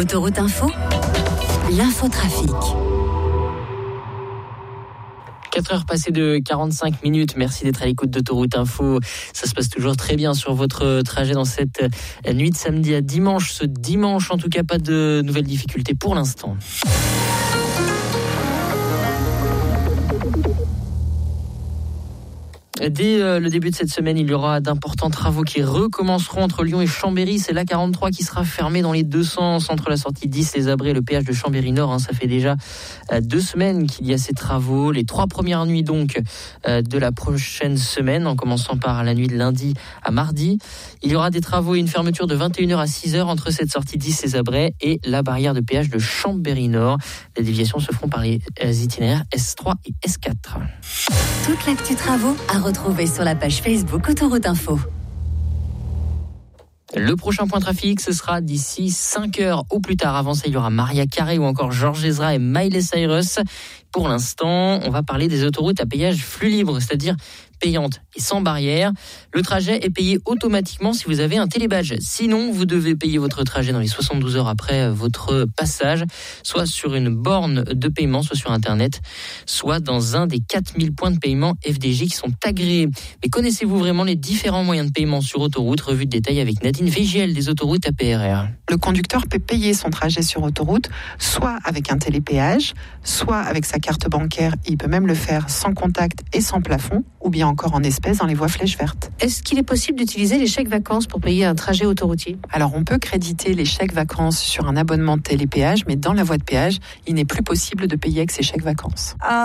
Autoroute Info, l'infotrafic. 4h passées de 45 minutes. Merci d'être à l'écoute d'Autoroute Info. Ça se passe toujours très bien sur votre trajet dans cette nuit de samedi à dimanche. Ce dimanche, en tout cas, pas de nouvelles difficultés pour l'instant. Dès le début de cette semaine, il y aura d'importants travaux qui recommenceront entre Lyon et Chambéry. C'est l'A43 qui sera fermée dans les deux sens entre la sortie 10, les Abrets et le péage de Chambéry-Nord. Ça fait déjà 2 semaines qu'il y a ces travaux. Les 3 premières nuits donc de la prochaine semaine, en commençant par la nuit de lundi à mardi. Il y aura des travaux et une fermeture de 21h à 6h entre cette sortie 10, les Abrets et la barrière de péage de Chambéry-Nord. Les déviations se feront par les itinéraires S3 et S4. Toute l'actu travaux à retrouver sur la page Facebook Autoroute Info. Le prochain point trafic, ce sera d'ici 5h au plus tard. Avant ça, il y aura Maria Carey ou encore Georges Ezra et Miley Cyrus. Pour l'instant, on va parler des autoroutes à péage flux libre, c'est-à-dire payantes et sans barrière. Le trajet est payé automatiquement si vous avez un télébadge. Sinon, vous devez payer votre trajet dans les 72 heures après votre passage, soit sur une borne de paiement, soit sur Internet, soit dans un des 4000 points de paiement FDJ qui sont agréés. Mais connaissez-vous vraiment les différents moyens de paiement sur autoroute? Revue de détail avec Nadine Végiel des autoroutes APRR. Le conducteur peut payer son trajet sur autoroute, soit avec un télépéage, soit avec sa carte bancaire. Il peut même le faire sans contact et sans plafond, ou bien encore en espèces dans les voies flèches vertes. Est-ce qu'il est possible d'utiliser les chèques vacances pour payer un trajet autoroutier? Alors on peut créditer les chèques vacances sur un abonnement de télépéage, mais dans la voie de péage, il n'est plus possible de payer avec ces chèques vacances.